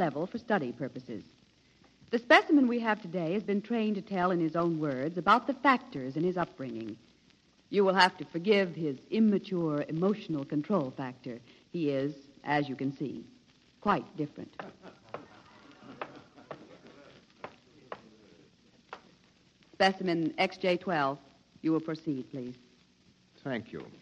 level for study purposes. The specimen we have today has been trained to tell in his own words about the factors in his upbringing. You will have to forgive his immature emotional control factor. He is, as you can see, quite different. Specimen XJ12. You will proceed, please. Thank you.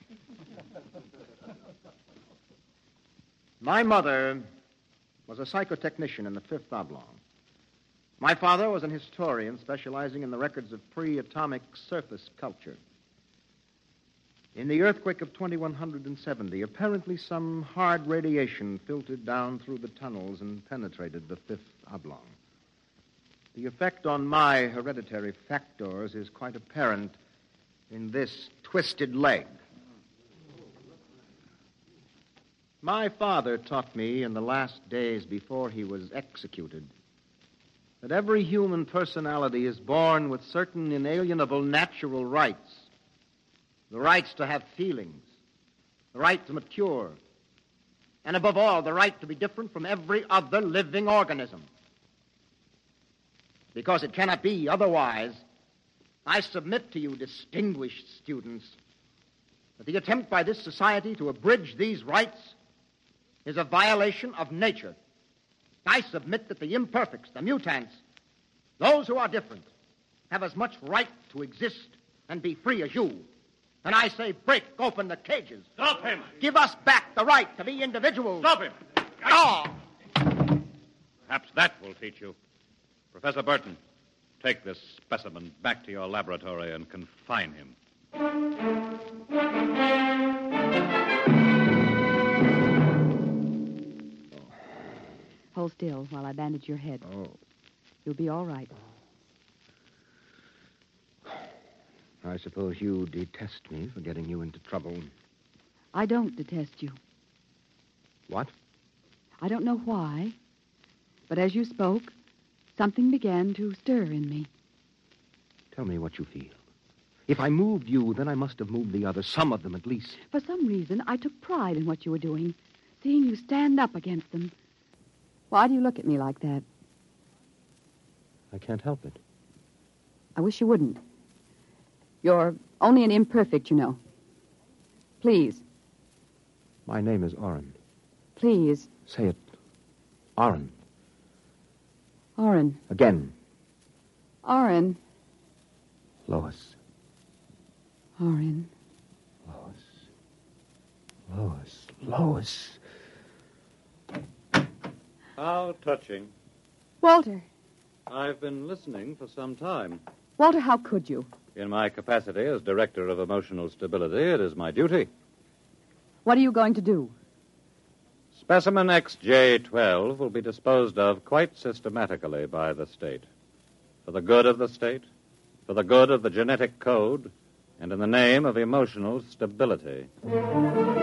My mother was a psychotechnician in the Fifth Oblong. My father was an historian specializing in the records of pre-atomic surface culture. In the earthquake of 2170, apparently some hard radiation filtered down through the tunnels and penetrated the Fifth Oblong. The effect on my hereditary factors is quite apparent in this twisted leg. My father taught me in the last days before he was executed that every human personality is born with certain inalienable natural rights. The rights to have feelings, the right to mature, and above all, the right to be different from every other living organism. Because it cannot be otherwise, I submit to you, distinguished students, that the attempt by this society to abridge these rights is a violation of nature. I submit that the imperfects, the mutants, those who are different, have as much right to exist and be free as you. And I say, break open the cages. Stop him! Give us back the right to be individuals. Stop him! Perhaps that will teach you. Professor Burton, take this specimen back to your laboratory and confine him. Hold still while I bandage your head. Oh. You'll be all right. I suppose you detest me for getting you into trouble. I don't detest you. What? I don't know why, but as you spoke, something began to stir in me. Tell me what you feel. If I moved you, then I must have moved the others, some of them at least. For some reason, I took pride in what you were doing, seeing you stand up against them. Why do you look at me like that? I can't help it. I wish you wouldn't. You're only an imperfect, you know. Please. My name is Orrin. Please. Say it. Orrin. Orrin. Again. Orrin. Lois. Orrin. Lois. How touching. Walter. I've been listening for some time. Walter, how could you? In my capacity as Director of Emotional Stability, it is my duty. What are you going to do? Specimen XJ12 will be disposed of quite systematically by the state. For the good of the state, for the good of the genetic code, and in the name of emotional stability.